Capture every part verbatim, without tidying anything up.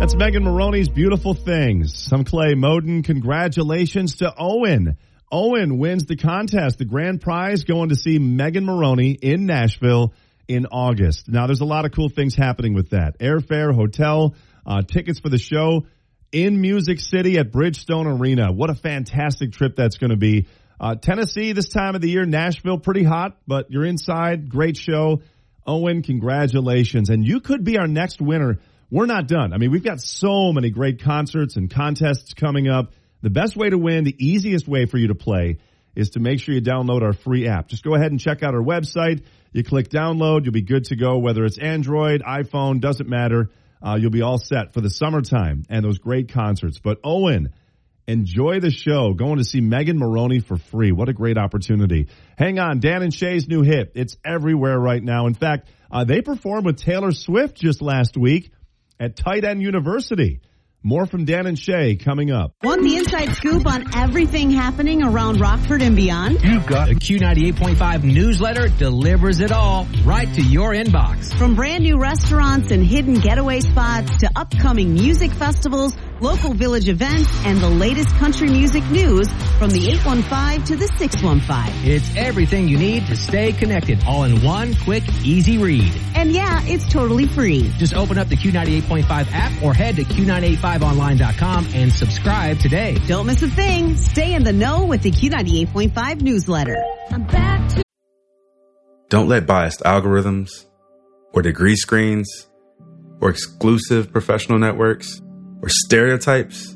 That's Megan Maroney's Beautiful Things. I'm Clay Moden. Congratulations to Owen. Owen wins the contest, the grand prize, going to see Megan Maroney in Nashville in August. Now, there's a lot of cool things happening with that. Airfare, hotel, uh, tickets for the show in Music City at Bridgestone Arena. What a fantastic trip that's going to be. Uh, Tennessee this time of the year, Nashville, pretty hot, but you're inside. Great show. Owen, congratulations. And you could be our next winner. We're not done. I mean, we've got so many great concerts and contests coming up. The best way to win, the easiest way for you to play, is to make sure you download our free app. Just go ahead and check out our website. You click download. You'll be good to go, whether it's Android, iPhone, doesn't matter. Uh, you'll be all set for the summertime and those great concerts. But, Owen, enjoy the show. Going to see Megan Maroney for free. What a great opportunity. Hang on. Dan and Shay's new hit. It's everywhere right now. In fact, uh, they performed with Taylor Swift just last week at Tight End University. More from Dan and Shay coming up. Want the inside scoop on everything happening around Rockford and beyond? You've got the Q ninety-eight point five newsletter delivers it all right to your inbox. From brand new restaurants and hidden getaway spots to upcoming music festivals, local village events, and the latest country music news from the eight one five to the six one five. It's everything you need to stay connected, all in one quick, easy read. And yeah, it's totally free. Just open up the Q ninety-eight point five app or head to Q nine eighty-five online dot com and subscribe today. Don't miss a thing. Stay in the know with the Q ninety-eight point five newsletter. I'm back to- Don't let biased algorithms or degree screens or exclusive professional networks or stereotypes.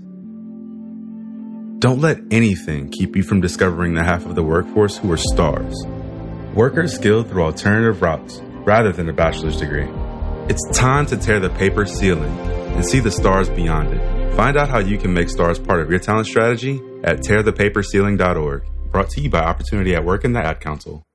Don't let anything keep you from discovering the half of the workforce who are stars. Workers skilled through alternative routes rather than a bachelor's degree. It's time to tear the paper ceiling and see the stars beyond it. Find out how you can make stars part of your talent strategy at tear the paper ceiling dot org. Brought to you by Opportunity at Work and the Ad Council.